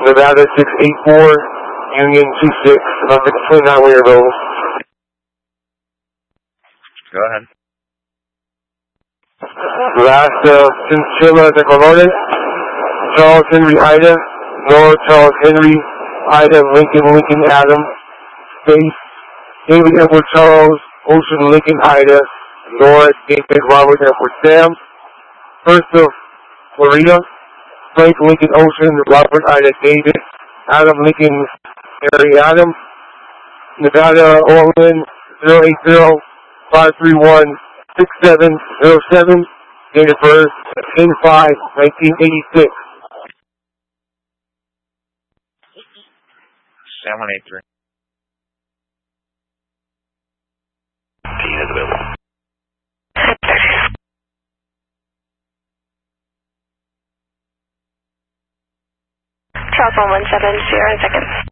Nevada 684, Union 26, number 29 where you're available. Go ahead. Last Chinchilla de Colores, Charles Henry Ida, Nora Charles Henry Ida Lincoln Adam, Space, David Edward Charles, Ocean Lincoln Ida, Nora David Robert Edward Sam, First of Florida, Frank Lincoln Ocean, Robert Ida David, Adam Lincoln Harry Adam, Nevada Orland 080-531-6707, date of birth 10/5/1986. Sam 183. T is available. Charles 117, 0 seconds.